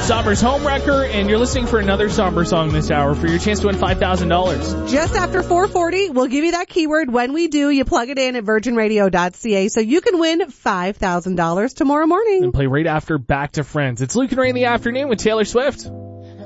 Somber's Homewrecker, and you're listening for another Somber song this hour for your chance to win $5,000. Just after 4:40, we'll give you that keyword. When we do, you plug it in at virginradio.ca so you can win $5,000 tomorrow morning. And play right after Back to Friends. It's Luke and Ray in the afternoon with Taylor Swift.